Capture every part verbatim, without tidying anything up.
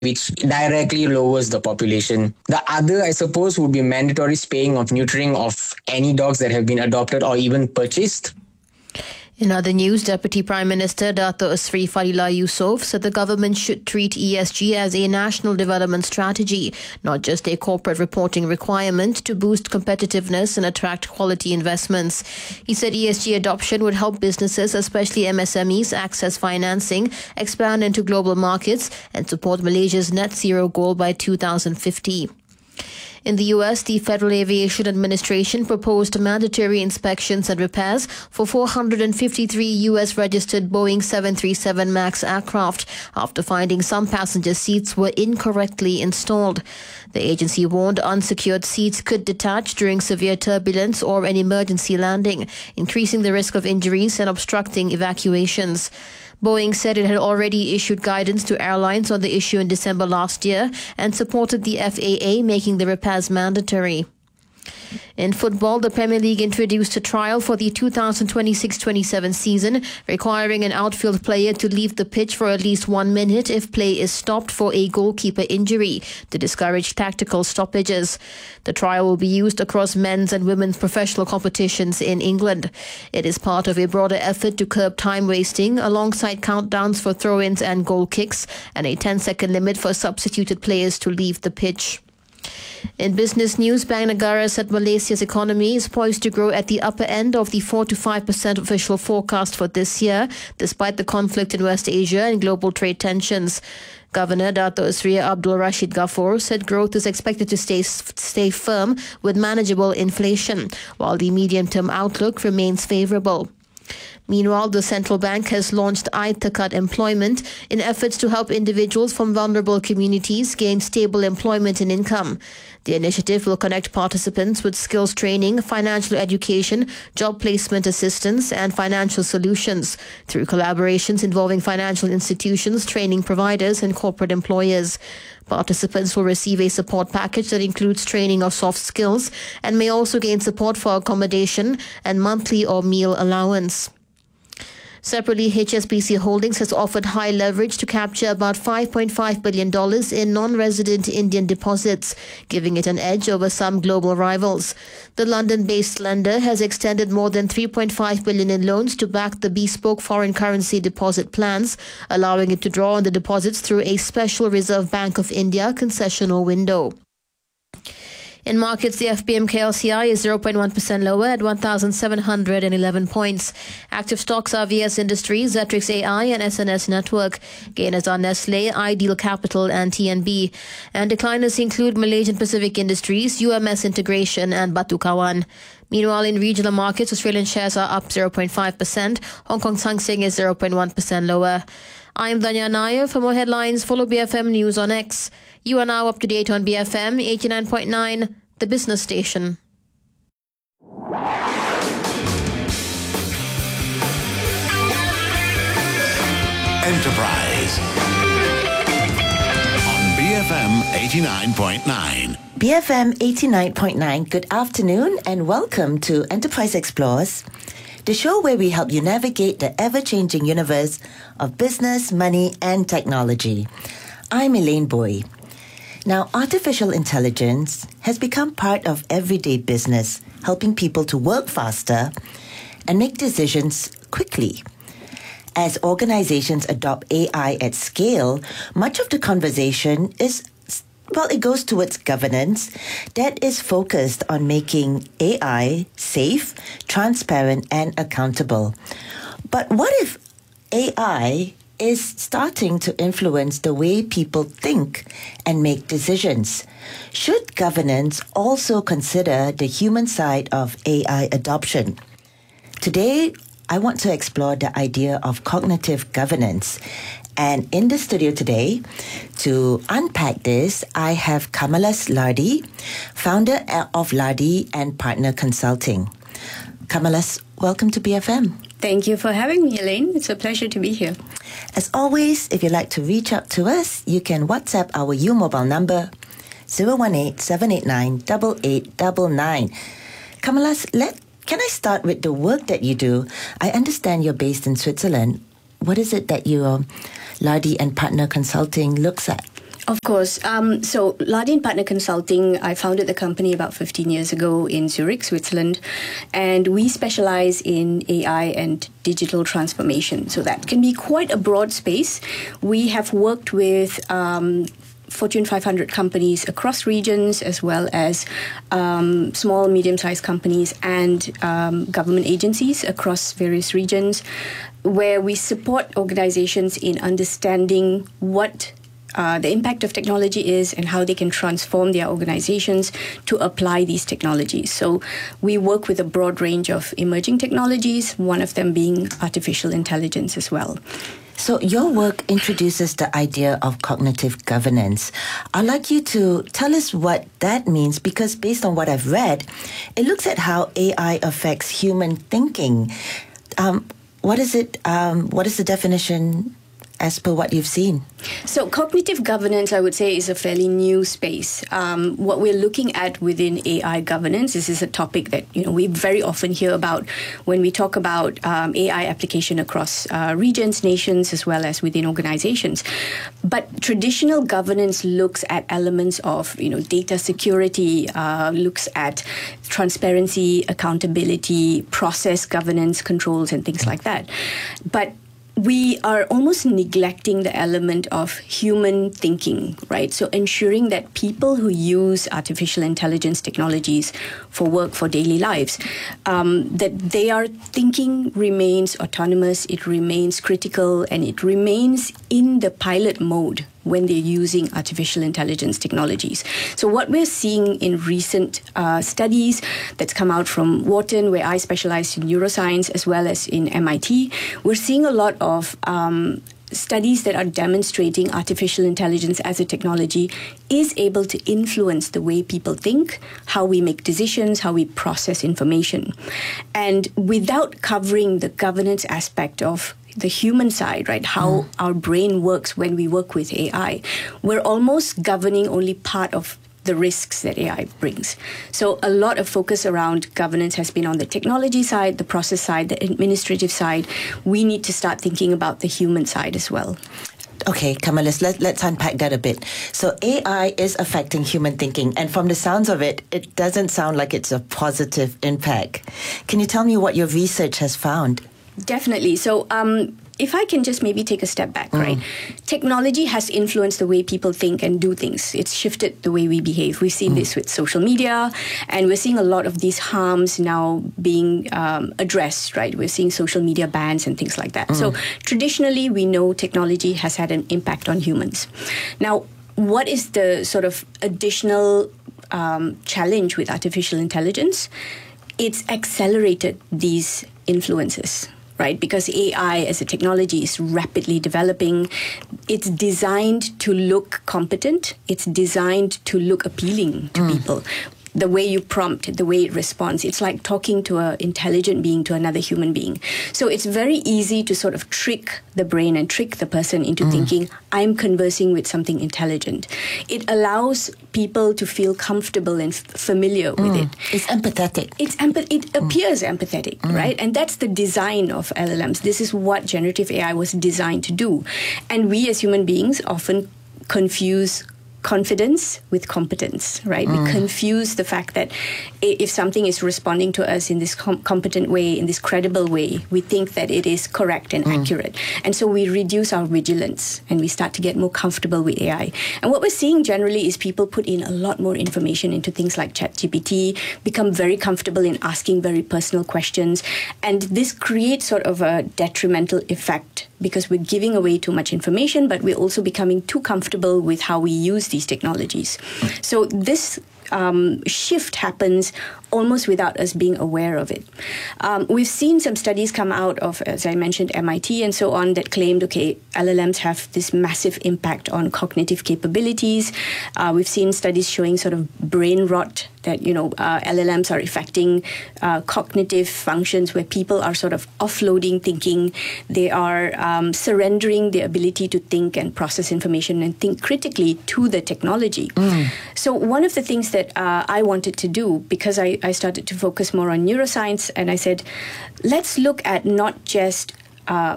which directly lowers the population. The other, I suppose, would be mandatory spaying of neutering of any dogs that have been adopted or even purchased. In other news, Deputy Prime Minister Dato Sri Fadila Yusof said the government should treat E S G as a national development strategy, not just a corporate reporting requirement to boost competitiveness and attract quality investments. He said E S G adoption would help businesses, especially M S M Es, access financing, expand into global markets, and support Malaysia's net zero goal by two thousand fifty. In the U S, the Federal Aviation Administration proposed mandatory inspections and repairs for four hundred fifty-three U S-registered Boeing seven thirty-seven MAX aircraft after finding some passenger seats were incorrectly installed. The agency warned unsecured seats could detach during severe turbulence or an emergency landing, increasing the risk of injuries and obstructing evacuations. Boeing said it had already issued guidance to airlines on the issue in December last year and supported the F A A making the repairs mandatory. In football, the Premier League introduced a trial for the two thousand twenty-six twenty-seven season, requiring an outfield player to leave the pitch for at least one minute if play is stopped for a goalkeeper injury to discourage tactical stoppages. The trial will be used across men's and women's professional competitions in England. It is part of a broader effort to curb time wasting, alongside countdowns for throw-ins and goal kicks, and a ten-second limit for substituted players to leave the pitch. In business news, Bank Negara said Malaysia's economy is poised to grow at the upper end of the four to five percent official forecast for this year, despite the conflict in West Asia and global trade tensions. Governor Dato Sri Abdul Rashid Ghaffur said growth is expected to stay stay firm with manageable inflation, while the medium-term outlook remains favourable. Meanwhile, the central bank has launched I Tekat Employment in efforts to help individuals from vulnerable communities gain stable employment and income. The initiative will connect participants with skills training, financial education, job placement assistance, and financial solutions through collaborations involving financial institutions, training providers, and corporate employers. Participants will receive a support package that includes training of soft skills and may also gain support for accommodation and monthly or meal allowance. Separately, H S B C Holdings has offered high leverage to capture about five point five billion dollars in non-resident Indian deposits, giving it an edge over some global rivals. The London-based lender has extended more than three point five billion dollars in loans to back the bespoke foreign currency deposit plans, allowing it to draw on the deposits through a special Reserve Bank of India concessional window. In markets, the F B M K L C I is zero point one percent lower at one thousand seven hundred eleven points. Active stocks are V S Industries, Zetrix A I and S N S Network. Gainers are Nestle, Ideal Capital and T N B. And decliners include Malaysian Pacific Industries, U M S Integration and Batu Kawan. Meanwhile, in regional markets, Australian shares are up zero point five percent. Hong Kong Hang Seng is zero point one percent lower. I'm Danya Nair. For more headlines, follow B F M News on X. You are now up to date on B F M eighty-nine point nine, the business station. Enterprise on B F M eighty-nine point nine. B F M eighty-nine point nine, good afternoon and welcome to Enterprise Explores, the show where we help you navigate the ever-changing universe of business, money and technology. I'm Elaine Boy. Now, artificial intelligence has become part of everyday business, helping people to work faster and make decisions quickly. As organizations adopt A I at scale, much of the conversation is, well, it goes towards governance that is focused on making A I safe, transparent, and accountable. But what if A I is starting to influence the way people think and make decisions? Should governance also consider the human side of A I adoption? Today, I want to explore the idea of cognitive governance. And in the studio today, to unpack this, I have Kamalas Lardi, founder of Lardi and Partner Consulting. Kamalas, welcome to B F M. Thank you for having me, Elaine. It's a pleasure to be here. As always, if you'd like to reach out to us, you can WhatsApp our U mobile number zero one eight, seven eight nine, eight eight nine nine. Kamalas, let, can I start with the work that you do? I understand you're based in Switzerland. What is it that your Lardi and Partner Consulting looks at? Of course. Um, so, Lardin Partner Consulting, I founded the company about fifteen years ago in Zurich, Switzerland, and we specialize in A I and digital transformation. So, that can be quite a broad space. We have worked with um, Fortune five hundred companies across regions, as well as um, small, medium-sized companies and um, government agencies across various regions, where we support organizations in understanding what Uh, the impact of technology is and how they can transform their organizations to apply these technologies. So we work with a broad range of emerging technologies, one of them being artificial intelligence as well. So your work introduces the idea of cognitive governance. I'd like you to tell us what that means, because based on what I've read, it looks at how A I affects human thinking. Um, what is it? Um, what is the definition as per what you've seen? So cognitive governance, I would say, is a fairly new space. Um, what we're looking at within A I governance, this is a topic that, you know, we very often hear about when we talk about um, A I application across uh, regions, nations, as well as within organizations. But traditional governance looks at elements of, you know, data security, uh, looks at transparency, accountability, process governance, controls, and things like that. But we are almost neglecting the element of human thinking, right? So ensuring that people who use artificial intelligence technologies for work, for daily lives, um, that their thinking remains autonomous, it remains critical, and it remains in the pilot mode when they're using artificial intelligence technologies. So what we're seeing in recent uh, studies that's come out from Wharton, where I specialize in neuroscience, as well as in M I T, we're seeing a lot of um, studies that are demonstrating artificial intelligence as a technology is able to influence the way people think, how we make decisions, how we process information. And without covering the governance aspect of the human side, right, how mm. our brain works when we work with A I, we're almost governing only part of the risks that A I brings. So a lot of focus around governance has been on the technology side, the process side, the administrative side. We need to start thinking about the human side as well. Okay, Kamalis, let, let's unpack that a bit. So A I is affecting human thinking, and from the sounds of it, it doesn't sound like it's a positive impact. Can you tell me what your research has found? Definitely. So um, if I can just maybe take a step back, mm. right? Technology has influenced the way people think and do things. It's shifted the way we behave. We've seen mm. this with social media, and we're seeing a lot of these harms now being um, addressed, right? We're seeing social media bans and things like that. Mm. So traditionally, we know technology has had an impact on humans. Now, what is the sort of additional um, challenge with artificial intelligence? It's accelerated these influences, right? Because A I as a technology is rapidly developing. It's designed to look competent. It's designed to look appealing to mm. people. The way you prompt, the way it responds, it's like talking to an intelligent being, to another human being. So it's very easy to sort of trick the brain and trick the person into mm. thinking, I'm conversing with something intelligent. It allows people to feel comfortable and f- familiar with mm. it. It's empathetic. It's empath- It mm. appears empathetic, mm. right? And that's the design of L L Ms. This is what generative A I was designed to do. And we as human beings often confuse confidence with competence, right? Mm. We confuse the fact that if something is responding to us in this com- competent way, in this credible way, we think that it is correct and mm. accurate. And so we reduce our vigilance and we start to get more comfortable with A I. And what we're seeing generally is people put in a lot more information into things like ChatGPT, become very comfortable in asking very personal questions. And this creates sort of a detrimental effect because we're giving away too much information, but we're also becoming too comfortable with how we use these technologies. So this um, shift happens almost without us being aware of it. Um, we've seen some studies come out of, as I mentioned, M I T and so on, that claimed, okay, L L Ms have this massive impact on cognitive capabilities. Uh, we've seen studies showing sort of brain rot, that, you know, uh, L L Ms are affecting uh, cognitive functions where people are sort of offloading thinking. They are um, surrendering their ability to think and process information and think critically to the technology. Mm. So one of the things that uh, I wanted to do, because I, I started to focus more on neuroscience, and I said, let's look at not just uh,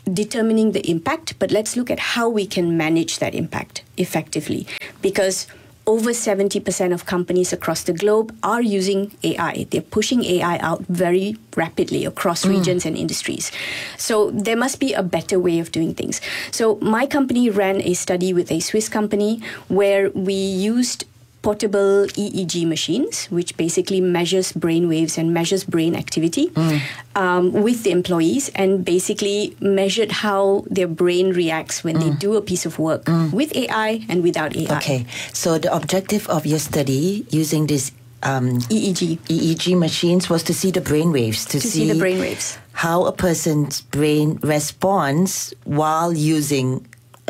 determining the impact, but let's look at how we can manage that impact effectively. Because over seventy percent of companies across the globe are using A I. They're pushing A I out very rapidly across mm. regions and industries. So there must be a better way of doing things. So my company ran a study with a Swiss company where we used portable E E G machines, which basically measures brain waves and measures brain activity mm. um, with the employees, and basically measured how their brain reacts when mm. they do a piece of work mm. with A I and without A I. Okay, so the objective of your study using this um, E E G E E G machines was to see the brain waves, to, to see, see the brain waves, how a person's brain responds while using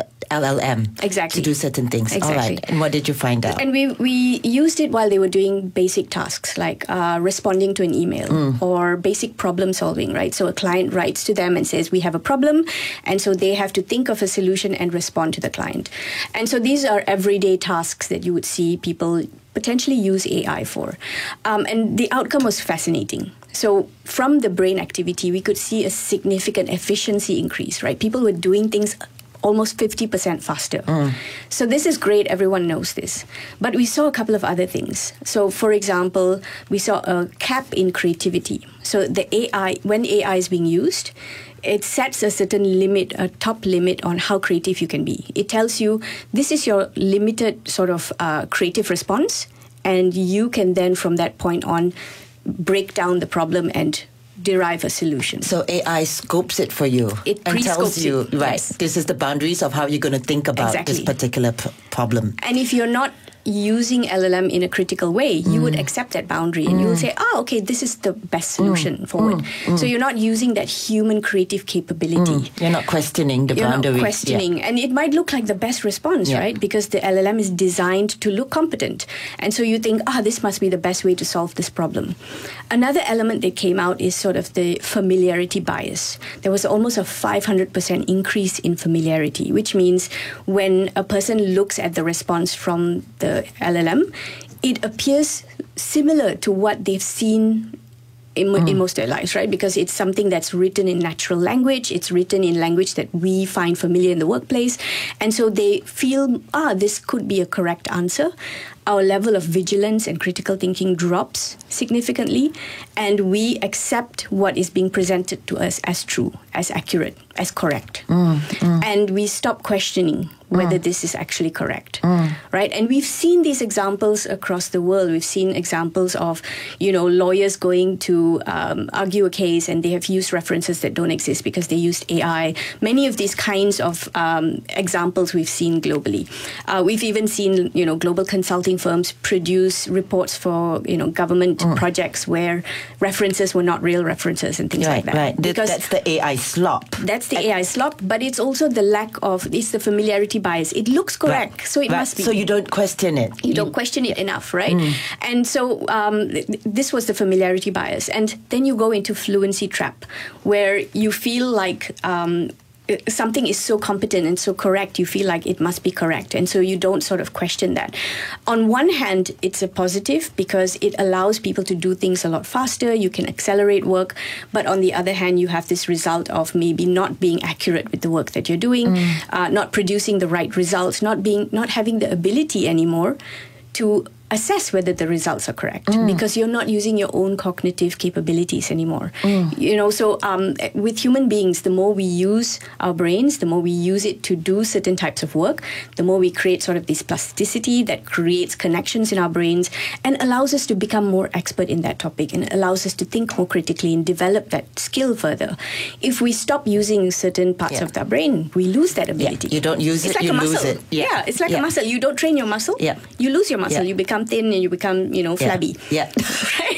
L L M exactly to do certain things. Exactly. All right. And what did you find out? And we we used it while they were doing basic tasks like uh, responding to an email mm. or basic problem solving, right? So a client writes to them and says, we have a problem. And so they have to think of a solution and respond to the client. And so these are everyday tasks that you would see people potentially use A I for. Um, and the outcome was fascinating. So from the brain activity, we could see a significant efficiency increase, right? People were doing things almost fifty percent faster. Mm. So this is great. Everyone knows this. But we saw a couple of other things. So for example, we saw a cap in creativity. So the A I, when A I is being used, it sets a certain limit, a top limit on how creative you can be. It tells you this is your limited sort of uh, creative response, and you can then from that point on break down the problem and derive a solution. So A I scopes it for you it and tells you, it, right, yes. this is the boundaries of how you're going to think about exactly. this particular p- problem. And if you're not using L L M in a critical way, you mm. would accept that boundary and mm. you will say, oh, okay, this is the best solution mm. forward. Mm. So you're not using that human creative capability. Mm. You're not questioning the you're boundary. You're not questioning. Yeah. And it might look like the best response, yeah. right? Because the L L M is designed to look competent. And so you think, ah, oh, this must be the best way to solve this problem. Another element that came out is sort of the familiarity bias. There was almost a five hundred percent increase in familiarity, which means when a person looks at the response from the L L M, it appears similar to what they've seen in, mm. in most of their lives, right? Because it's something that's written in natural language. It's written in language that we find familiar in the workplace. And so they feel, ah, this could be a correct answer. Our level of vigilance and critical thinking drops significantly, and we accept what is being presented to us as true, as accurate, as correct. Mm, mm. And we stop questioning whether mm. this is actually correct, mm. right? And we've seen these examples across the world. We've seen examples of, you know, lawyers going to um, argue a case and they have used references that don't exist because they used A I. Many of these kinds of um, examples we've seen globally. Uh, we've even seen, you know, global consulting firms produce reports for, you know, government mm. projects where references were not real references and things right, like that. Right, because that's the A I slop. That's the A I slop, but it's also the lack of, it's the familiarity bias. It looks correct, right. so it right. must be. So you don't question it. You, you don't question it enough, right? Mm. And so um, th- this was the familiarity bias. And then you go into fluency trap, where you feel like um, something is so competent and so correct, you feel like it must be correct. And so you don't sort of question that. On one hand, it's a positive because it allows people to do things a lot faster. You can accelerate work. But on the other hand, you have this result of maybe not being accurate with the work that you're doing, mm. uh, not producing the right results, not being, not having the ability anymore to assess whether the results are correct mm. because you're not using your own cognitive capabilities anymore. Mm. You know, so um, with human beings, the more we use our brains, the more we use it to do certain types of work, the more we create sort of this plasticity that creates connections in our brains and allows us to become more expert in that topic and allows us to think more critically and develop that skill further. If we stop using certain parts yeah. of the brain, we lose that ability. Yeah. You don't use it's it, like you a muscle. lose it. Yeah, yeah. it's like yeah. a muscle. You don't train your muscle, yeah. you lose your muscle. Yeah. You become thin and you become, you know, flabby. Yeah. yeah. Right?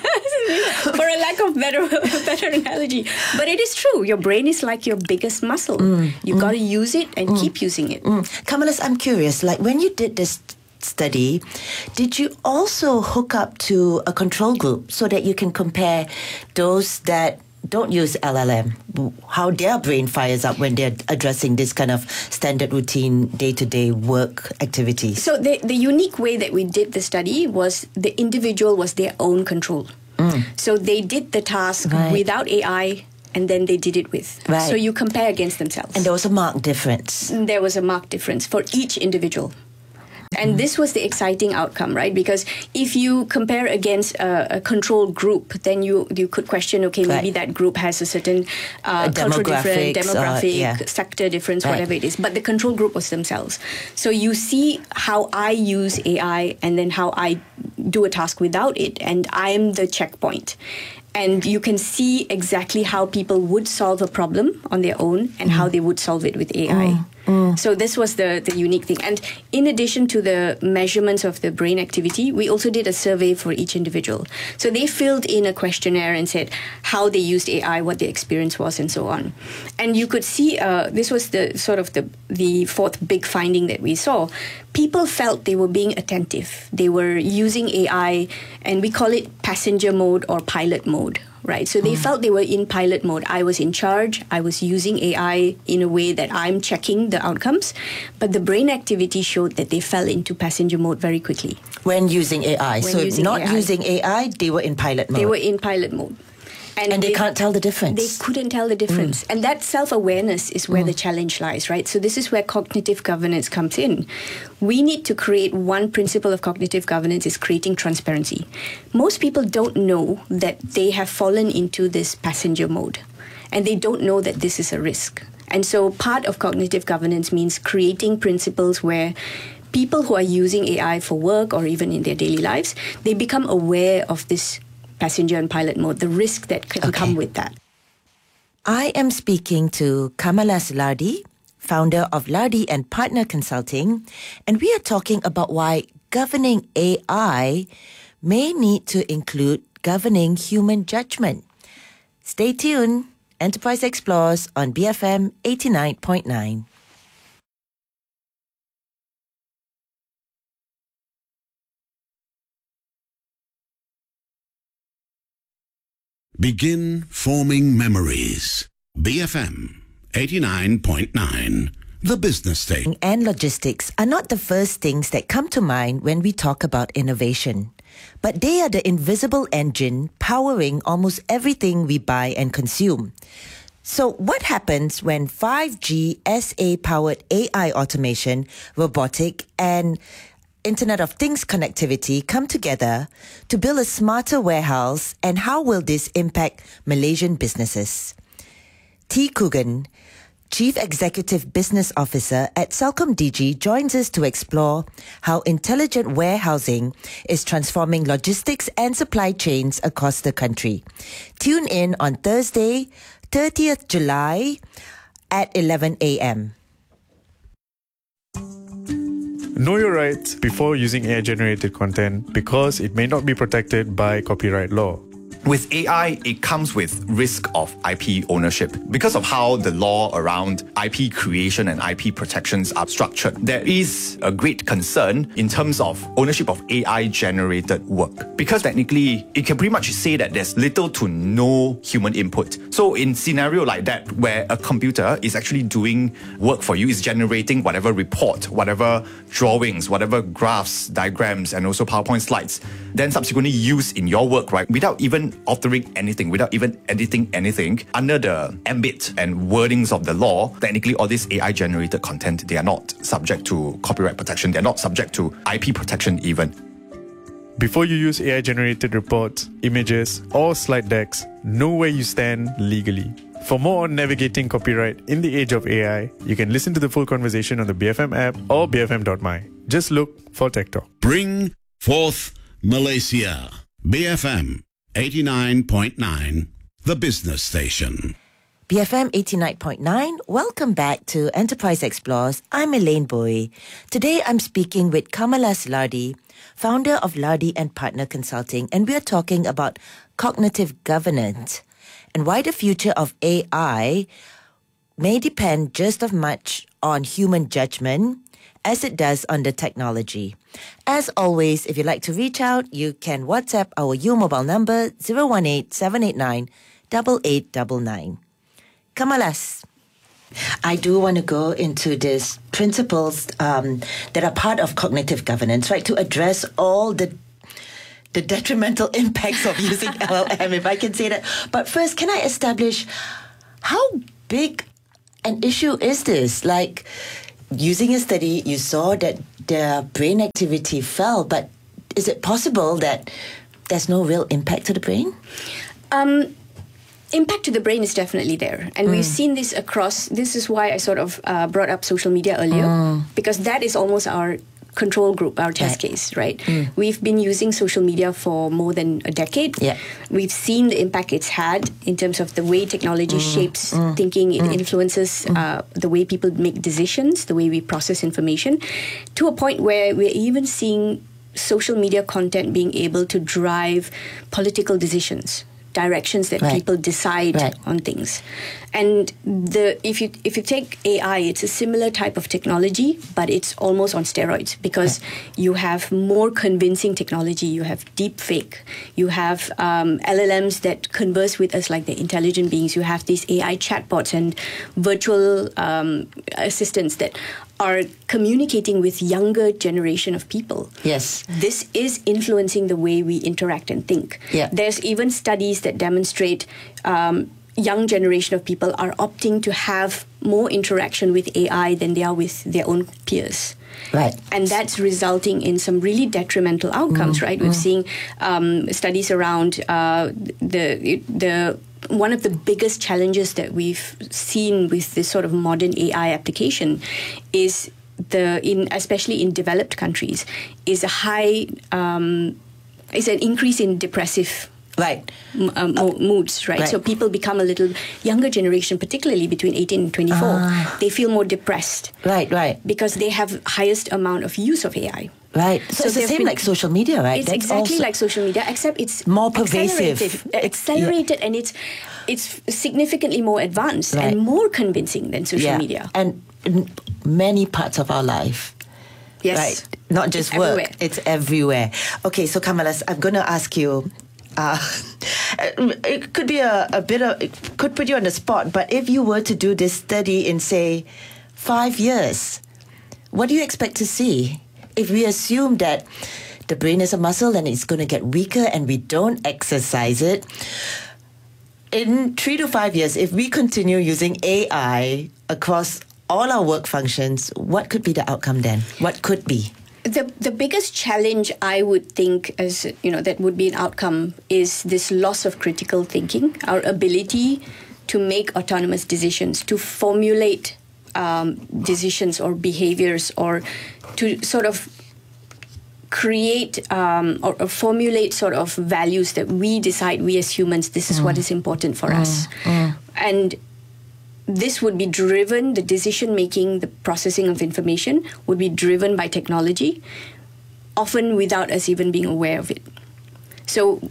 For a lack of better better analogy. But it is true. Your brain is like your biggest muscle. Mm. You've mm. got to use it and mm. keep using it. Mm. Kamalas, I'm curious, like when you did this study, did you also hook up to a control group so that you can compare those that don't use L L M, how their brain fires up when they're addressing this kind of standard routine day-to-day work activities? So the, the unique way that we did the study was the individual was their own control. Mm. So they did the task right. without A I and then they did it with. Right. So you compare against themselves. And there was a marked difference. There was a marked difference for each individual. And this was the exciting outcome, right? Because if you compare against a, a control group, then you you could question, okay, maybe Right. that group has a certain uh, A cultural difference, demographics, uh, demographic, yeah. sector difference, Right. whatever it is. But the control group was themselves. So you see how I use A I and then how I do a task without it, and I'm the checkpoint. And you can see exactly how people would solve a problem on their own and mm. how they would solve it with A I. Mm. Mm. So this was the, the unique thing. And in addition to the measurements of the brain activity, we also did a survey for each individual. So they filled in a questionnaire and said how they used A I, what their experience was, and so on. And you could see, uh, this was the sort of the, the fourth big finding that we saw. People felt they were being attentive. They were using A I, and we call it passenger mode or pilot mode. Right, so they mm. felt they were in pilot mode. I was in charge. I was using A I in a way that I'm checking the outcomes. But the brain activity showed that they fell into passenger mode very quickly. When using A I. When so using not A I. using A I, they were in pilot mode. They were in pilot mode. And, and they, they can't tell the difference. They couldn't tell the difference. Mm. And that self-awareness is where mm. the challenge lies, right? So this is where cognitive governance comes in. We need to create one principle of cognitive governance is creating transparency. Most people don't know that they have fallen into this passenger mode. And they don't know that this is a risk. And so part of cognitive governance means creating principles where people who are using A I for work or even in their daily lives, they become aware of this passenger and pilot mode, the risk that can okay. come with that. I am speaking to Kamalas Lardi, founder of Lardi and Partner Consulting, and we are talking about why governing A I may need to include governing human judgment. Stay tuned. Enterprise Explores on B F M eighty-nine point nine. Begin forming memories. B F M eighty-nine point nine, the business station. And logistics are not the first things that come to mind when we talk about innovation. But they are the invisible engine powering almost everything we buy and consume. So what happens when five G S A-powered A I automation, robotic, and Internet of Things connectivity come together to build a smarter warehouse, and how will this impact Malaysian businesses? T. Coogan, Chief Executive Business Officer at CelcomDigi, joins us to explore how intelligent warehousing is transforming logistics and supply chains across the country. Tune in on Thursday, thirtieth of July at eleven a.m. Know your rights before using A I-generated content because it may not be protected by copyright law. With A I, it comes with risk of I P ownership. Because of how the law around I P creation and I P protections are structured, there is a great concern in terms of ownership of A I-generated work. Because technically, it can pretty much say that there's little to no human input. So in scenario like that, where a computer is actually doing work for you, is generating whatever report, whatever drawings, whatever graphs, diagrams, and also PowerPoint slides, then subsequently used in your work, right, without even altering anything, without even editing anything, under the ambit and wordings of the law, technically all this A I-generated content, they are not subject to copyright protection. They're not subject to I P protection even. Before you use A I-generated reports, images, or slide decks, know where you stand legally. For more on navigating copyright in the age of A I, you can listen to the full conversation on the B F M app or b f m dot my. Just look for Tech Talk. Bring forth Malaysia. B F M eighty-nine point nine, the business station. B F M eighty-nine point nine, welcome back to Enterprise Explores. I'm Elaine Boy. Today I'm speaking with Kamalas Lardi, founder of Lardi and Partner Consulting, and we are talking about cognitive governance and why the future of A I may depend just as much on human judgment as it does on the technology. As always, if you'd like to reach out, you can WhatsApp our U mobile number zero one eight, seven eight nine, eight eight nine nine. Kamalas, I do want to go into these principles um, that are part of cognitive governance, right, to address all the the detrimental impacts of using L L M, if I can say that. But first, can I establish how big an issue is this? Like, using a study, you saw that their brain activity fell, but is it possible that there's no real impact to the brain? Um, impact to the brain is definitely there. And mm. we've seen this across, this is why I sort of uh, brought up social media earlier, mm. because that is almost our control group, our test right. case, right? Mm. We've been using social media for more than a decade. Yeah. We've seen the impact it's had in terms of the way technology mm. shapes mm. thinking, it mm. influences mm. Uh, the way people make decisions, the way we process information, to a point where we're even seeing social media content being able to drive political decisions, directions that right. people decide right. on things. And the if you if you take A I, it's a similar type of technology, but it's almost on steroids, because right. you have more convincing technology. You have deep fake. You have um, L L Ms that converse with us like they're intelligent beings. You have these A I chatbots and virtual um, assistants that are communicating with younger generation of people. Yes. This is influencing the way we interact and think. Yeah. There's even studies that demonstrate um, young generation of people are opting to have more interaction with A I than they are with their own peers. Right. And that's resulting in some really detrimental outcomes, mm, right? We're mm. seeing um, studies around uh, the the one of the biggest challenges that we've seen with this sort of modern A I application is the in especially in developed countries is a high um, is an increase in depressive right uh, mo- moods, right? right? So people become a little younger generation, particularly between eighteen and twenty-four. Ah. They feel more depressed, right, right, because they have highest amount of use of A I. Right. So, so it's the same been, like social media, right? It's That's exactly like social media, except it's more pervasive. Accelerated, accelerated yeah. and it's it's significantly more advanced right. and more convincing than social yeah. media. And in many parts of our life. Yes. Right. Not just it's work. Everywhere. It's everywhere. Okay, so Kamalas, I'm going to ask you, uh, it could be a, a bit of, it could put you on the spot, but if you were to do this study in, say, five years, what do you expect to see? If we assume that the brain is a muscle and it's going to get weaker and we don't exercise it, in three to five years, if we continue using A I across all our work functions, what could be the outcome then? What could be? The the biggest challenge I would think as you know that would be an outcome is this loss of critical thinking, our ability to make autonomous decisions, to formulate um, decisions or behaviors, or to sort of create um, or, or formulate sort of values that we decide, we as humans, this is mm. what is important for mm. us. Mm. And this would be driven, the decision making, the processing of information would be driven by technology, often without us even being aware of it. So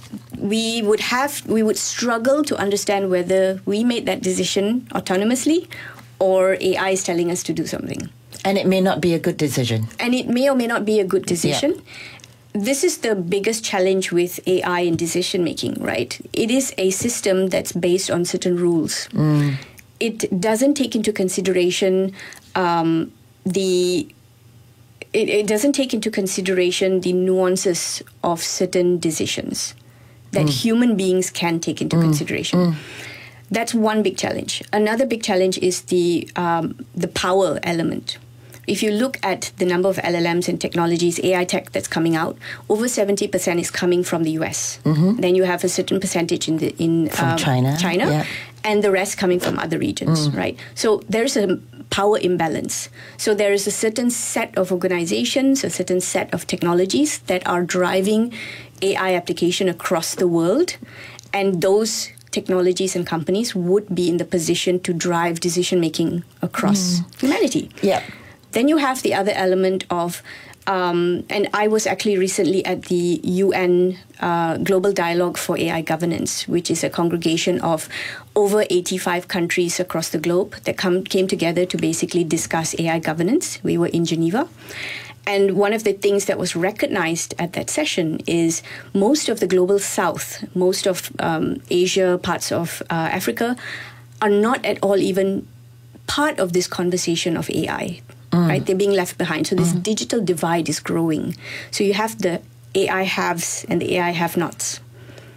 we would have, we would struggle to understand whether we made that decision autonomously or A I is telling us to do something. And it may not be a good decision. And it may or may not be a good decision. Yeah. This is the biggest challenge with A I in decision making, right? It is a system that's based on certain rules. Mm. It doesn't take into consideration um, the. It, it doesn't take into consideration the nuances of certain decisions that mm. human beings can take into mm. consideration. Mm. That's one big challenge. Another big challenge is the um, the power element. If you look at the number of L L Ms and technologies, A I tech that's coming out, over seventy percent is coming from the U S. Mm-hmm. Then you have a certain percentage in the in from um, China, China, yeah. and the rest coming from other regions, mm. right? So there's a power imbalance. So there is a certain set of organizations, a certain set of technologies that are driving A I application across the world, and those technologies and companies would be in the position to drive decision making across mm. humanity. Yeah. Then you have the other element of, um, and I was actually recently at the U N uh, Global Dialogue for A I Governance, which is a congregation of over eighty-five countries across the globe that come came together to basically discuss A I governance. We were in Geneva. And one of the things that was recognized at that session is most of the global south, most of um, Asia, parts of uh, Africa, are not at all even part of this conversation of A I. Mm. Right? They're being left behind. So this mm. digital divide is growing. So you have the A I haves and the A I have-nots.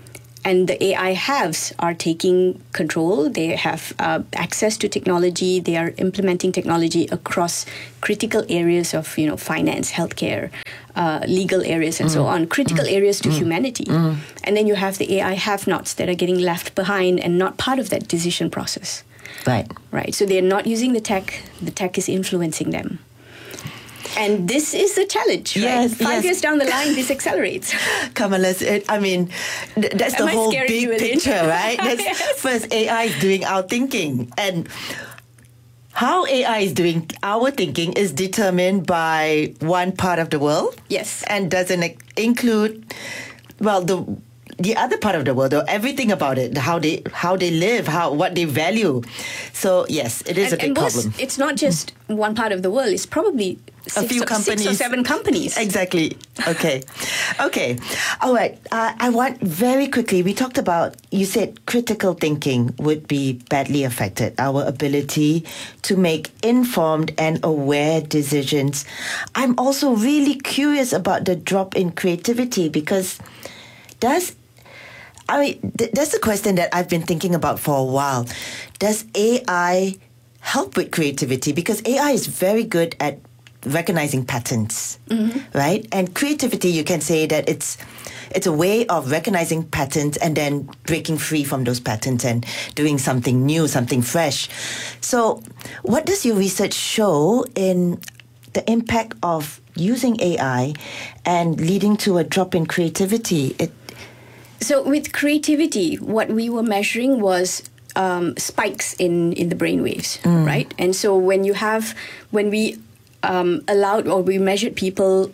And the A I haves are taking control. They have uh, access to technology. They are implementing technology across critical areas of, you know, finance, healthcare, uh, legal areas, and mm. so on. Critical mm. areas to mm. humanity. Mm. And then you have the A I have-nots that are getting left behind and not part of that decision process. Right. Right. So they're not using the tech. The tech is influencing them. And this is the challenge, right? Yes, Five yes. years down the line, this accelerates. Kamala, I mean, th- that's Am the I whole scaring big you, Elaine? picture, right? That's Yes. First, A I is doing our thinking. And how A I is doing our thinking is determined by one part of the world. Yes. And doesn't ex- include, well, the the other part of the world, or everything about it, how they how they live, how what they value. So, yes, it is and, a big and worse, problem. it's not just one part of the world. It's probably six, A few or, companies. six or seven companies. Exactly. Okay. Okay. All right. Uh, I want very quickly, we talked about, you said critical thinking would be badly affected, our ability to make informed and aware decisions. I'm also really curious about the drop in creativity, because does, I mean, th- that's a question that I've been thinking about for a while. Does A I help with creativity? Because A I is very good at recognizing patterns, mm-hmm. right? And creativity, you can say that it's it's a way of recognizing patterns and then breaking free from those patterns and doing something new, something fresh. So what does your research show in the impact of using A I and leading to a drop in creativity? It, So with creativity, what we were measuring was um, spikes in, in the brain waves, mm. right? And so when you have, when we um, allowed or we measured people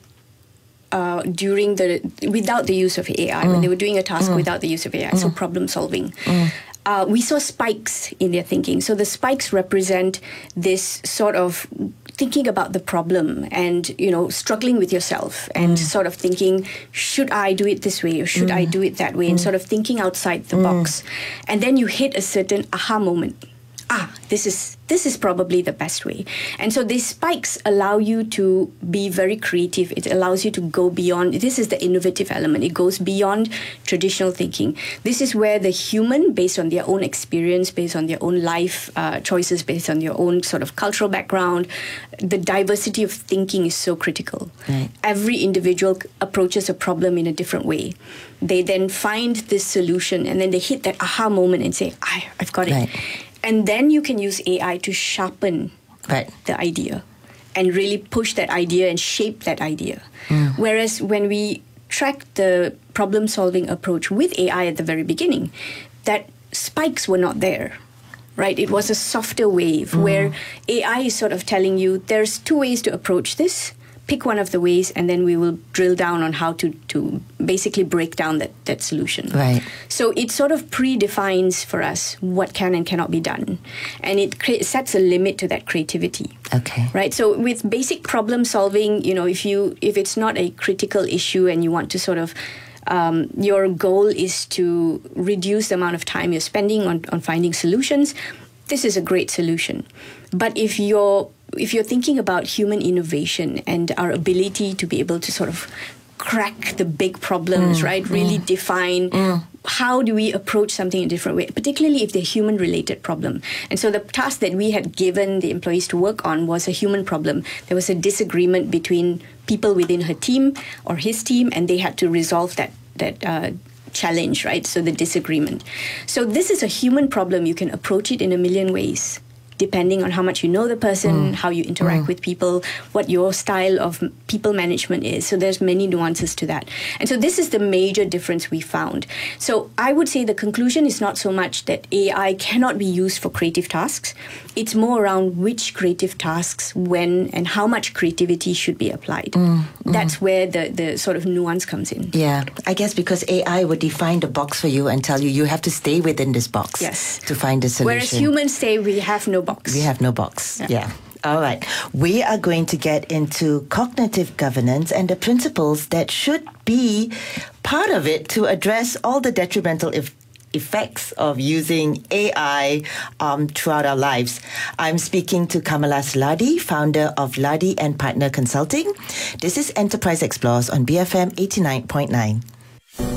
uh, during the, without the use of A I, mm. when they were doing a task mm. without the use of A I, mm. so problem solving, mm. uh, we saw spikes in their thinking. So the spikes represent this sort of thinking about the problem and, you know, struggling with yourself and mm. sort of thinking, should I do it this way or should mm. I do it that way? Mm. And sort of thinking outside the mm. box. And then you hit a certain aha moment. Ah, this is this is probably the best way. And so these spikes allow you to be very creative. It allows you to go beyond. This is the innovative element. It goes beyond traditional thinking. This is where the human, based on their own experience, based on their own life uh, choices, based on their own sort of cultural background, the diversity of thinking is so critical. Right. Every individual approaches a problem in a different way. They then find this solution and then they hit that aha moment and say, I, I've got it. Right. And then you can use A I to sharpen right. the idea and really push that idea and shape that idea. Mm. Whereas when we track the problem-solving approach with A I at the very beginning, that spikes were not there, right? It was a softer wave mm. where A I is sort of telling you there's two ways to approach this. Pick one of the ways, and then we will drill down on how to, to basically break down that, that solution. Right. So it sort of predefines for us what can and cannot be done. And it cre- sets a limit to that creativity. Okay. Right. So with basic problem solving, you know, if you if it's not a critical issue and you want to sort of um, your goal is to reduce the amount of time you're spending on, on finding solutions, this is a great solution. But if you're if you're thinking about human innovation and our ability to be able to sort of crack the big problems, mm, right? Really mm, define mm. how do we approach something in a different way, particularly if they're human-related problem. And so the task that we had given the employees to work on was a human problem. There was a disagreement between people within her team or his team, and they had to resolve that that uh, challenge, right? So the disagreement. So this is a human problem. You can approach it in a million ways, depending on how much you know the person, mm. how you interact mm. with people, what your style of people management is. So there's many nuances to that. And so this is the major difference we found. So I would say the conclusion is not so much that A I cannot be used for creative tasks. It's more around which creative tasks, when, and how much creativity should be applied. Mm. That's mm. where the, the sort of nuance comes in. Yeah, I guess because A I would define the box for you and tell you you have to stay within this box yes. to find the solution. Whereas humans say we have no box. We have no box. Yeah. yeah. All right. We are going to get into cognitive governance and the principles that should be part of it to address all the detrimental if effects of using A I um, throughout our lives. I'm speaking to Kamalas Ladi, founder of Ladi and Partner Consulting. This is Enterprise Explorers on B F M eighty-nine point nine.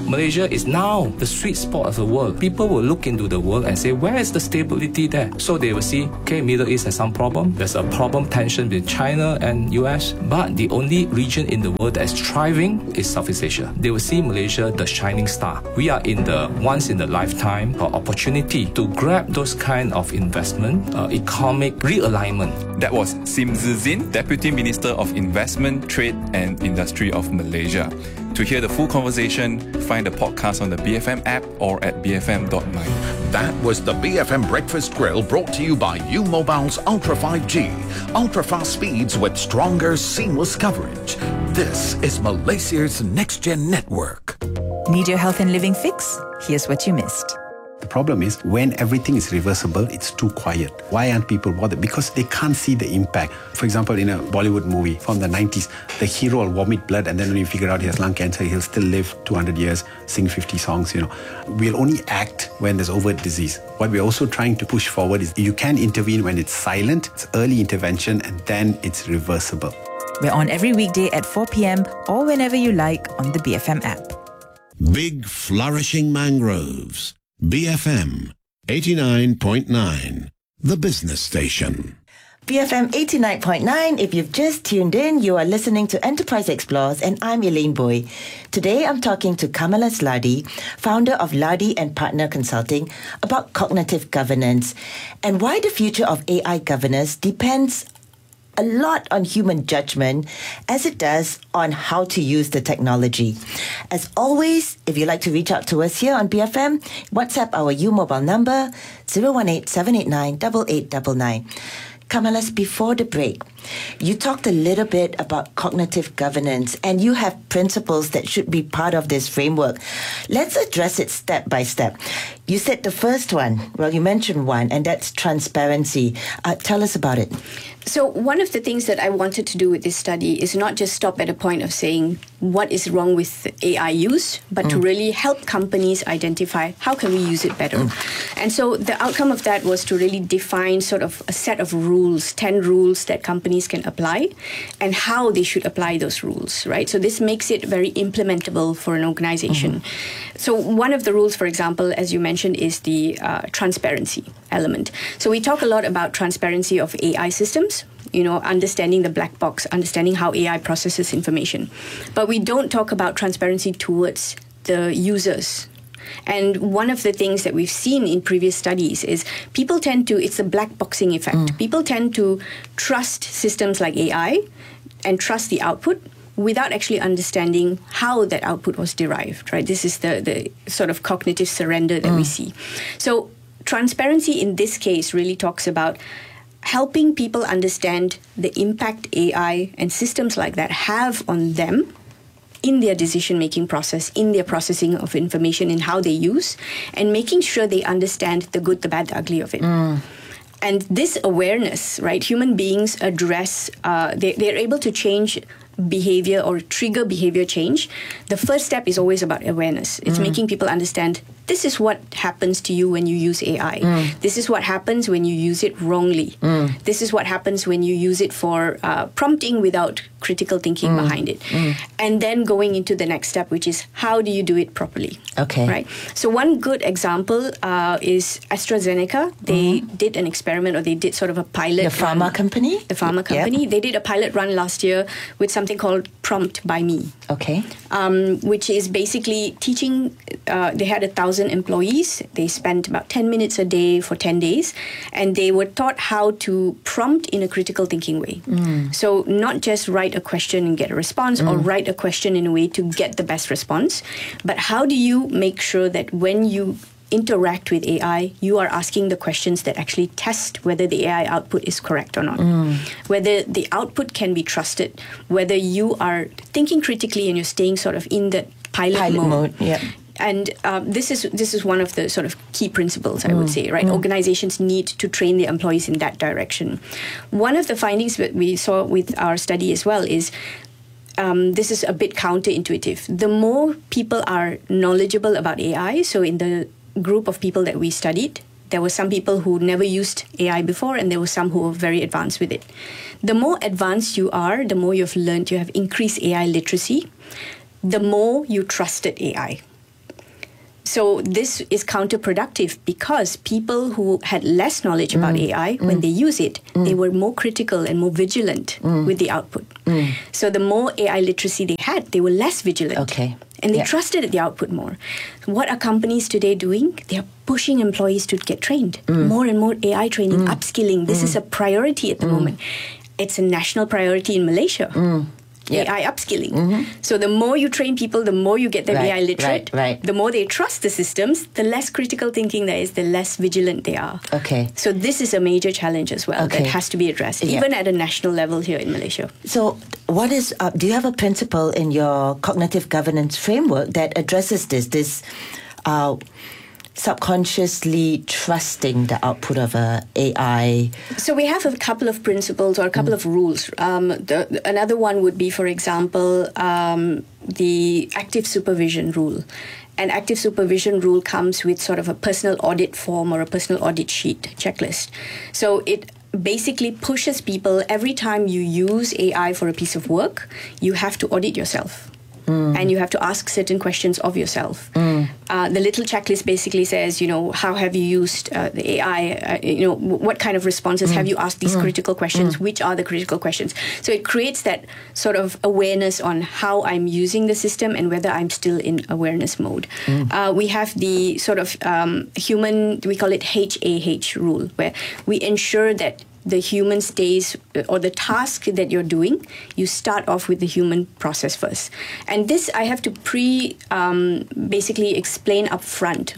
Malaysia is now the sweet spot of the world. People will look into the world and say, where is the stability there? So they will see, okay, Middle East has some problem. There's a problem tension with China and U S. But the only region in the world that is thriving is Southeast Asia. They will see Malaysia, the shining star. We are in the once in a lifetime uh, opportunity to grab those kind of investment, uh, economic realignment. That was Sim Zizin, Deputy Minister of Investment, Trade and Industry of Malaysia. To hear the full conversation, find the podcast on the B F M app or at b f m dot my. That was the B F M Breakfast Grill, brought to you by U Mobile's Ultra five G. Ultra fast speeds with stronger, seamless coverage. This is Malaysia's next-gen network. Need your health and living fix? Here's what you missed. The problem is when everything is reversible, it's too quiet. Why aren't people bothered? Because they can't see the impact. For example, in a Bollywood movie from the nineties, the hero will vomit blood, and then when you figure out he has lung cancer, he'll still live two hundred years, sing fifty songs, you know. We'll only act when there's overt disease. What we're also trying to push forward is you can intervene when it's silent, it's early intervention, and then it's reversible. We're on every weekday at four p.m. or whenever you like on the B F M app. Big flourishing mangroves. B F M eighty-nine point nine, the business station. B F M eighty-nine point nine. If you've just tuned in, you are listening to Enterprise Explores, and I'm Elaine Boy. Today, I'm talking to Kamalas Lardi, founder of Lardi and Partner Consulting, about cognitive governance and why the future of A I governance depends a lot on human judgment as it does on how to use the technology. As always, if you'd like to reach out to us here on B F M, WhatsApp our U Mobile number zero one eight, seven eight nine, eight eight nine nine. Kamalas, before the break, you talked a little bit about cognitive governance, and you have principles that should be part of this framework. Let's address it step by step. You said the first one, well, you mentioned one, and that's transparency. Uh, tell us about it. So one of the things that I wanted to do with this study is not just stop at a point of saying what is wrong with A I use, but mm. to really help companies identify how can we use it better. Mm. And so the outcome of that was to really define sort of a set of rules, ten rules that companies can apply and how they should apply those rules, right? So this makes it very implementable for an organization. Mm-hmm. So one of the rules, for example, as you mentioned, is the uh, transparency element. So we talk a lot about transparency of A I systems, you know, understanding the black box, understanding how A I processes information. But we don't talk about transparency towards the users. And one of the things that we've seen in previous studies is people tend to, it's a black boxing effect. Mm. People tend to trust systems like A I and trust the output without actually understanding how that output was derived, right? This is the, the sort of cognitive surrender that mm. we see. So transparency in this case really talks about helping people understand the impact A I and systems like that have on them in their decision-making process, in their processing of information, in how they use, and making sure they understand the good, the bad, the ugly of it. Mm. And this awareness, right, human beings address, uh, they, they're able to change behavior or trigger behavior change. The first step is always about awareness. It's mm. making people understand this is what happens to you when you use A I. Mm. This is what happens when you use it wrongly. Mm. This is what happens when you use it for uh, prompting without critical thinking mm. behind it. Mm. And then going into the next step, which is how do you do it properly? Okay. Right. So one good example uh, is AstraZeneca. They mm. did an experiment, or they did sort of a pilot. The pharma run. company? The pharma company. Yep. They did a pilot run last year with something called Prompt by Me. Okay. Um, which is basically teaching, uh, they had a thousand employees. They spent about ten minutes a day for ten days, and they were taught how to prompt in a critical thinking way. Mm. So not just write a question and get a response, mm. or write a question in a way to get the best response, but how do you make sure that when you interact with A I, you are asking the questions that actually test whether the A I output is correct or not, mm. whether the output can be trusted, whether you are thinking critically and you're staying sort of in the pilot, pilot mode. mode yeah. And um, this is this is one of the sort of key principles, I mm. would say, right? Mm. Organizations need to train their employees in that direction. One of the findings that we saw with our study as well is Um, this is a bit counterintuitive. The more people are knowledgeable about A I, so in the group of people that we studied, there were some people who never used A I before, and there were some who were very advanced with it. The more advanced you are, the more you've learned, you have increased A I literacy, the more you trusted A I. So this is counterproductive because people who had less knowledge about A I, when they use it, they were more critical and more vigilant with the output. So the more A I literacy they had, they were less vigilant. Okay. And they Yeah. trusted the output more. What are companies today doing? They are pushing employees to get trained. More and more A I training, upskilling. This is a priority at the moment. It's a national priority in Malaysia. Yep. A I upskilling. So the more you train people, the more you get them Right, A I literate. right, right. The more they trust the systems, the less critical thinking there is, the less vigilant they are. Okay. So this is a major challenge as well Okay. that has to be addressed, Yeah. even at a national level here in Malaysia. So, what is? Uh, do you have a principle in your cognitive governance framework that addresses this? This uh, subconsciously trusting the output of a AI. So we have a couple of principles or a couple of rules. Um, the, the- another one would be, for example, um, the active supervision rule. An active supervision rule comes with sort of a personal audit form or a personal audit sheet checklist. So it basically pushes people every time you use A I for a piece of work, you have to audit yourself. And you have to ask certain questions of yourself. Uh, the little checklist basically says, you know, how have you used uh, the A I? Uh, you know, w- what kind of responses have you asked these critical questions? Which are the critical questions? So it creates that sort of awareness on how I'm using the system and whether I'm still in awareness mode. Uh, we have the sort of um, human, we call it H A H rule, where we ensure that the human stays, or the task that you're doing, you start off with the human process first. And this I have to pre, um, basically explain up front.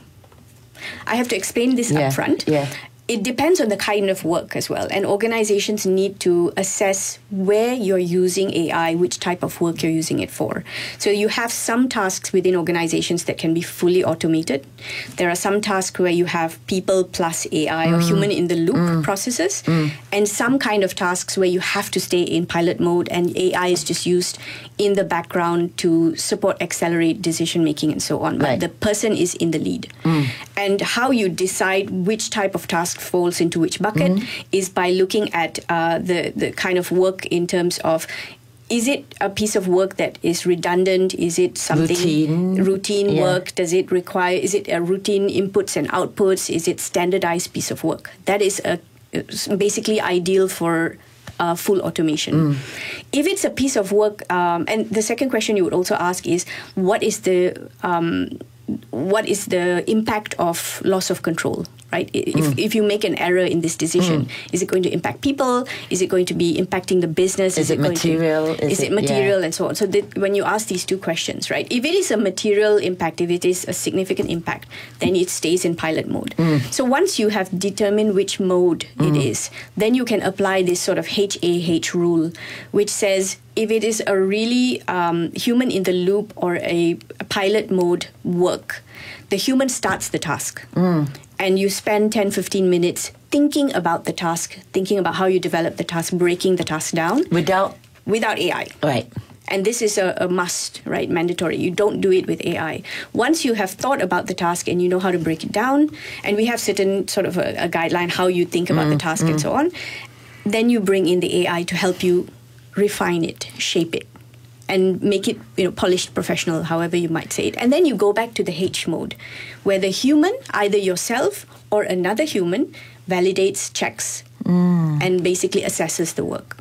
I have to explain this Yeah, up front. yeah. It depends on the kind of work as well. And organizations need to assess where you're using A I, which type of work you're using it for. So you have some tasks within organizations that can be fully automated. There are some tasks where you have people plus A I or human in the loop processes. And some kind of tasks where you have to stay in pilot mode and A I is just used in the background to support, accelerate decision making and so on. But Right. the person is in the lead. And how you decide which type of task falls into which bucket is by looking at uh, the, the kind of work in terms of, is it a piece of work that is redundant? Is it something Routine. routine Yeah. work? Does it require, is it a routine inputs and outputs? Is it standardized piece of work? That is a, basically ideal for uh, full automation. If it's a piece of work, um, and the second question you would also ask is, what is the um, what is the impact of loss of control? Right? If, if you make an error in this decision, is it going to impact people? Is it going to be impacting the business? Is it going material? To, Is is, it, it- material yeah. and so on? So that when you ask these two questions, right? If it is a material impact, if it is a significant impact, then it stays in pilot mode. So once you have determined which mode it is, then you can apply this sort of H A H rule, which says if it is a really um, human in the loop or a, a pilot mode work, the human starts the task. And you spend ten, fifteen minutes thinking about the task, thinking about how you develop the task, breaking the task down Without, without A I. right. And this is a, a must, right? Mandatory. You don't do it with A I. Once you have thought about the task and you know how to break it down, and we have certain sort of a, a guideline how you think about the task and so on, then you bring in the A I to help you refine it, shape it, and make it, you know, polished, professional, however you might say it. And then you go back to the H mode, where the human, either yourself or another human, validates, checks, and basically assesses the work.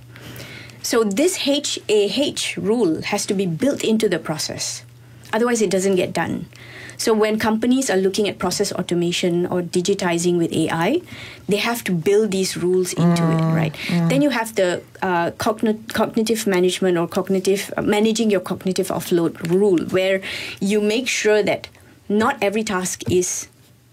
So this H A H rule has to be built into the process. Otherwise, it doesn't get done. So when companies are looking at process automation or digitizing with A I, they have to build these rules into it, right? Then you have the uh, cogn- cognitive management or cognitive uh, managing your cognitive offload rule, where you make sure that not every task is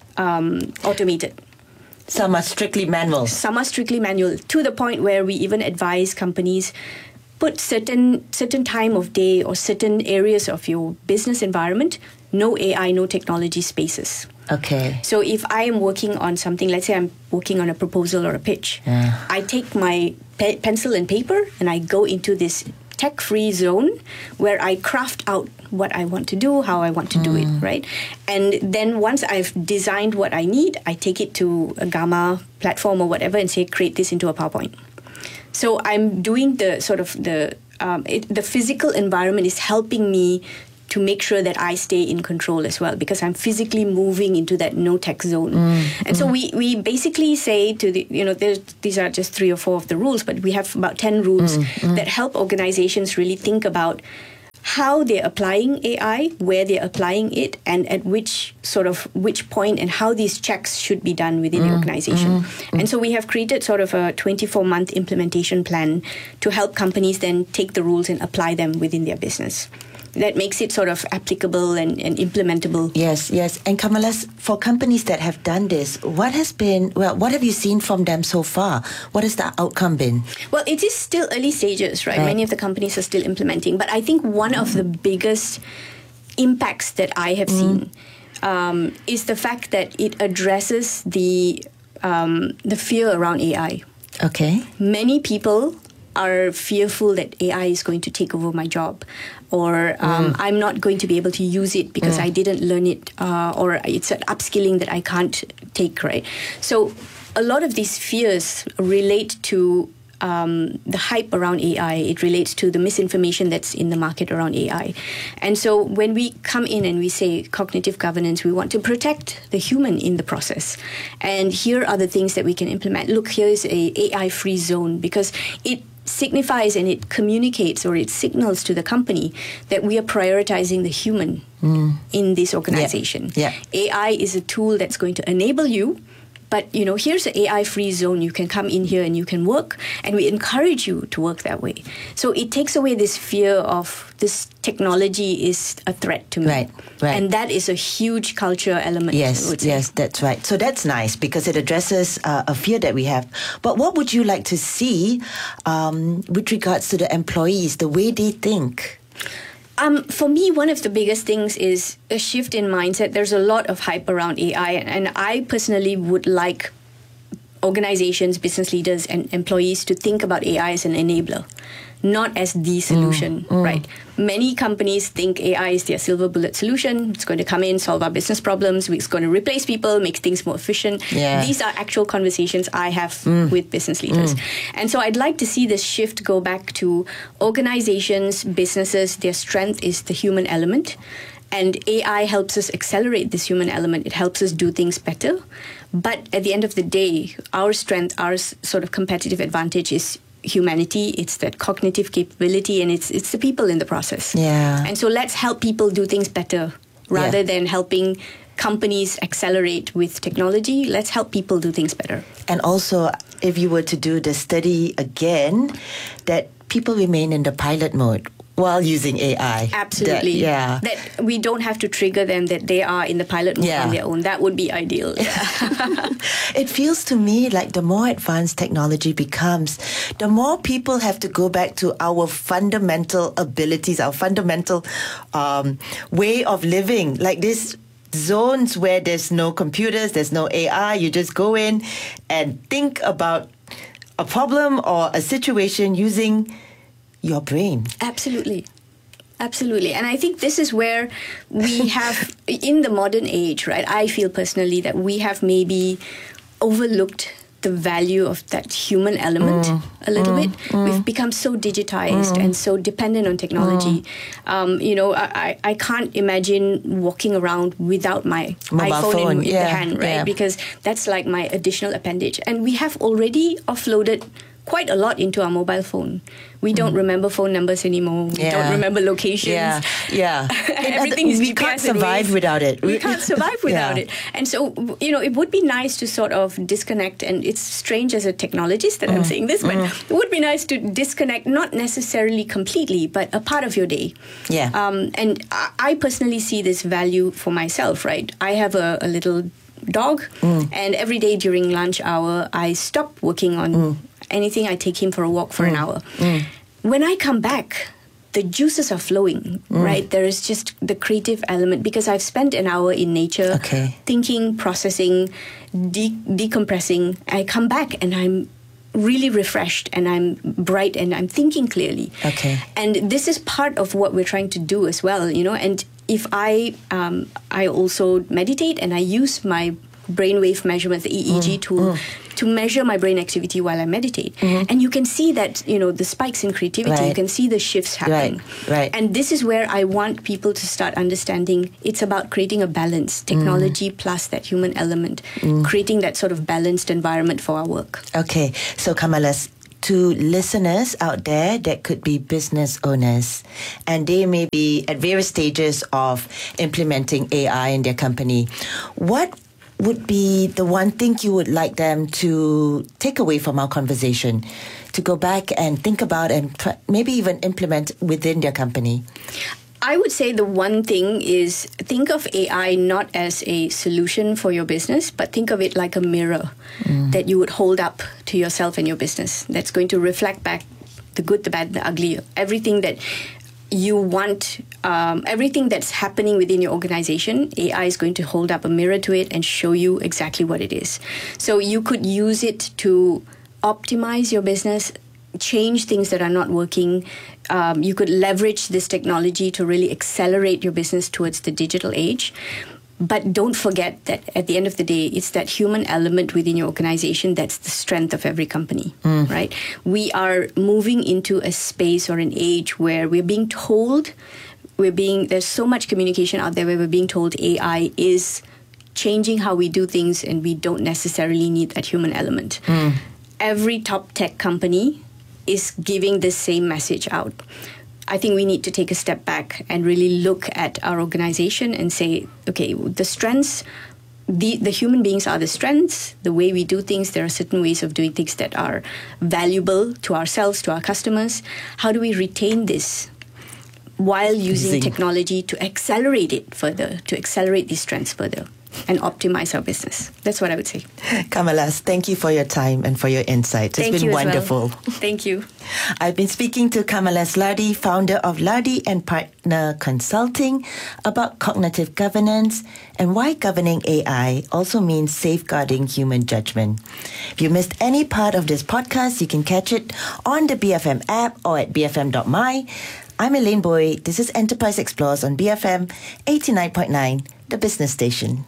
um, automated. Some are strictly manual. Some are strictly manual, to the point where we even advise companies put certain certain time of day or certain areas of your business environment, no A I, no technology spaces. Okay. So if I am working on something, let's say I'm working on a proposal or a pitch, Yeah. I take my pe- pencil and paper and I go into this tech-free zone where I craft out what I want to do, how I want to do it, right? And then once I've designed what I need, I take it to a Gamma platform or whatever and say, create this into a PowerPoint. So I'm doing the sort of the um, it, the physical environment is helping me to make sure that I stay in control as well, because I'm physically moving into that no-tech zone. Mm, and mm. so we, we basically say to the, you know, there's, these are just three or four of the rules, but we have about ten rules Mm, mm. that help organizations really think about how they're applying A I, where they're applying it, and at which sort of which point, and how these checks should be done within Mm, the organization. mm, And so we have created sort of a twenty-four month implementation plan to help companies then take the rules and apply them within their business. That makes it sort of applicable and, and implementable. Yes, yes. And Kamala, for companies that have done this, what has been, well, what have you seen from them so far? What has the outcome been? Well, it is still early stages, right? Right. Many of the companies are still implementing. But I think one of the biggest impacts that I have seen um, is the fact that it addresses the um, the fear around A I. Okay. Many people are fearful that A I is going to take over my job, or um, Mm. I'm not going to be able to use it because Mm. I didn't learn it, uh, or it's an upskilling that I can't take, right? So a lot of these fears relate to um, the hype around A I. It relates to the misinformation that's in the market around A I. And so when we come in and we say cognitive governance, we want to protect the human in the process. And here are the things that we can implement. Look, here is a AI-free zone, because it signifies and it communicates, or it signals to the company that we are prioritizing the human Mm. in this organization. Yeah. A I is a tool that's going to enable you, but you know, here's an A I-free zone. You can come in here and you can work, and we encourage you to work that way. So it takes away this fear of this technology is a threat to me. Right, right. And that is a huge culture element. I Yes, would say. yes, that's right. So that's nice because it addresses uh, a fear that we have. But what would you like to see um, with regards to the employees, the way they think? Um, for me, one of the biggest things is a shift in mindset. There's a lot of hype around A I, and I personally would like organizations, business leaders, and employees to think about A I as an enabler, not as the solution, mm. right? Many companies think A I is their silver bullet solution. It's going to come in, solve our business problems. It's going to replace people, make things more efficient. Yeah. These are actual conversations I have Mm. with business leaders. Mm. And so I'd like to see this shift go back to organizations, businesses. Their strength is the human element. And A I helps us accelerate this human element. It helps us do things better. But at the end of the day, our strength, our s- sort of competitive advantage is humanity. It's that cognitive capability, and it's it's the people in the process. Yeah. And so let's help people do things better rather Yeah. than helping companies accelerate with technology. Let's help people do things better. And also, if you were to do the study again, that people remain in the pilot mode while using A I. Absolutely. That- yeah. That we don't have to trigger them that they are in the pilot mode Yeah. on their own. That would be ideal. It feels to me like the more advanced technology becomes, the more people have to go back to our fundamental abilities, our fundamental um, way of living. Like this zones where there's no computers, there's no A I, you just go in and think about a problem or a situation using your brain. Absolutely. Absolutely. And I think this is where we have, in the modern age, right, I feel personally that we have maybe overlooked the value of that human element Mm, a little mm, bit. mm. We've become so digitized Mm. and so dependent on technology. Um, you know, I, I I can't imagine walking around without my Mobile iPhone phone, in, in yeah, the hand, right? yeah. Because that's like my additional appendage. And we have already offloaded quite a lot into our mobile phone. We don't remember phone numbers anymore. We Mm. Yeah. don't remember locations. Yeah, yeah. Everything is we G P S can't survive anyways. without it. We can't survive without Yeah. it. And so, you know, it would be nice to sort of disconnect. And it's strange as a technologist that I'm Mm. saying this, but Mm. it would be nice to disconnect, not necessarily completely, but a part of your day. Yeah. Um, and I I personally see this value for myself, right? I have a, a little dog, Mm. and every day during lunch hour, I stop working on anything. I take him for a walk for an Mm. hour. Mm. When I come back, the juices are flowing, Mm. right? There is just the creative element because I've spent an hour in nature Okay. thinking, processing, de- decompressing. I come back and I'm really refreshed and I'm bright and I'm thinking clearly. Okay. And this is part of what we're trying to do as well, you know. And if I um, I also meditate and I use my brainwave measurement, the E E G Mm, tool, mm. to measure my brain activity while I meditate. Mm-hmm. And you can see that, you know, the spikes in creativity, Right. you can see the shifts happen. Right, right. And this is where I want people to start understanding it's about creating a balance, technology Mm. plus that human element, creating that sort of balanced environment for our work. Okay, so Kamala, to listeners out there that could be business owners and they may be at various stages of implementing A I in their company, what would be the one thing you would like them to take away from our conversation, to go back and think about and try, maybe even implement within their company? I would say the one thing is think of A I not as a solution for your business, but think of it like a mirror mm. that you would hold up to yourself and your business. That's going to reflect back the good, the bad, the ugly, everything that you want, um, everything that's happening within your organization. A I is going to hold up a mirror to it and show you exactly what it is. So you could use it to optimize your business, change things that are not working. Um, you could leverage this technology to really accelerate your business towards the digital age. But don't forget that at the end of the day, it's that human element within your organization that's the strength of every company, mm. right? We are moving into a space or an age where we're being told, we're being, there's so much communication out there where we're being told A I is changing how we do things and we don't necessarily need that human element. Mm. Every top tech company is giving the same message out. I think we need to take a step back and really look at our organization and say, okay, the strengths, the, the human beings are the strengths, the way we do things, there are certain ways of doing things that are valuable to ourselves, to our customers. How do we retain this while using Zing. technology to accelerate it further, to accelerate these strengths further? And optimize our business. That's what I would say. Kamalas, thank you for your time and for your insights. It's thank been you wonderful. As well. Thank you. I've been speaking to Kamalas Lardi, founder of Lardi and Partner Consulting, about cognitive governance and why governing A I also means safeguarding human judgment. If you missed any part of this podcast, you can catch it on the B F M app or at b f m dot m y. I'm Elaine Boyd. This is Enterprise Explores on B F M eighty-nine point nine, the business station.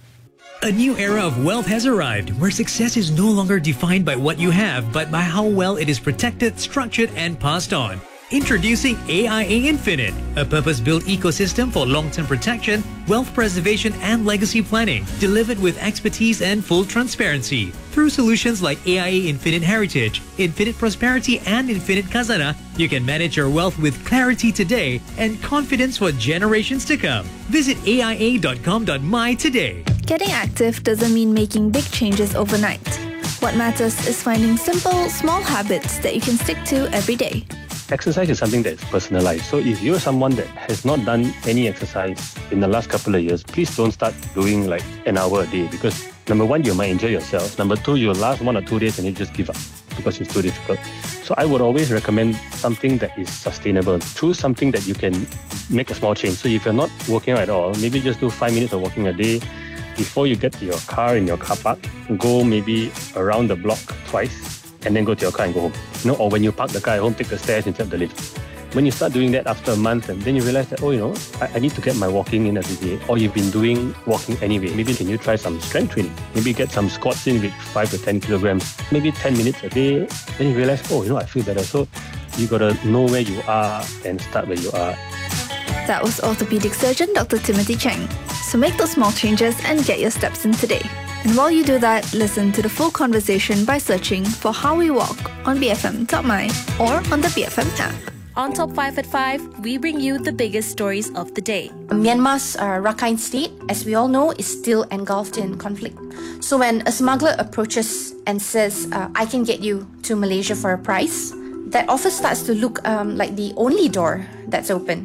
A new era of wealth has arrived, where success is no longer defined by what you have, but by how well it is protected, structured, and passed on. Introducing A I A Infinite, a purpose-built ecosystem for long-term protection, wealth preservation, and legacy planning, delivered with expertise and full transparency. Through solutions like A I A Infinite Heritage, Infinite Prosperity, and Infinite Khazanah, you can manage your wealth with clarity today and confidence for generations to come. Visit A I A dot com dot m y today. Getting active doesn't mean making big changes overnight. What matters is finding simple, small habits that you can stick to every day. Exercise is something that's personalized. So if you're someone that has not done any exercise in the last couple of years, please don't start doing like an hour a day, because number one, you might injure yourself. Number two, you'll last one or two days and you just give up because it's too difficult. So I would always recommend something that is sustainable. Choose something that you can make a small change. So if you're not working out at all, maybe just do five minutes of walking a day. Before you get to your car in your car park, go maybe around the block twice and then go to your car and go home. You know, or when you park the car at home, take the stairs instead of the lift. When you start doing that after a month, and then you realize that, oh, you know, I, I need to get my walking in every day. Or you've been doing walking anyway. Maybe can you try some strength training? Maybe get some squats in with five to ten kilograms, maybe ten minutes a day. Then you realize, oh, you know, I feel better. So you got to know where you are and start where you are. That was orthopedic surgeon Doctor Timothy Cheng. So make those small changes and get your steps in today. And while you do that, listen to the full conversation by searching for How We Walk on b f m dot m y or on the B F M app. On Top five at five, we bring you the biggest stories of the day. Myanmar's uh, Rakhine State, as we all know, is still engulfed in conflict. So when a smuggler approaches and says, uh, I can get you to Malaysia for a price, that offer starts to look um, like the only door that's open.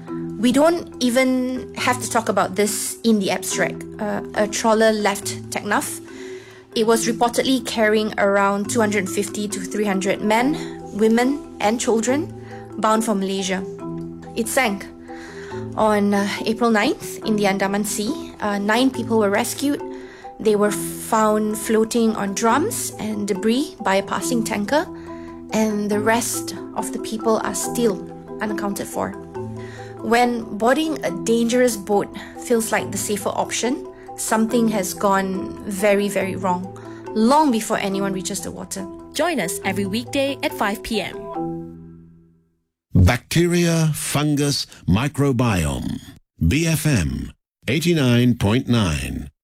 We don't even have to talk about this in the abstract. Uh, a trawler left Teknaf. It was reportedly carrying around two hundred fifty to three hundred men, women, and children bound for Malaysia. It sank. On uh, April ninth in the Andaman Sea, uh, nine people were rescued. They were found floating on drums and debris by a passing tanker, and the rest of the people are still unaccounted for. When boarding a dangerous boat feels like the safer option, something has gone very, very wrong. long before anyone reaches the water. Join us every weekday at five p.m. Bacteria, fungus, microbiome. B F M eighty-nine point nine.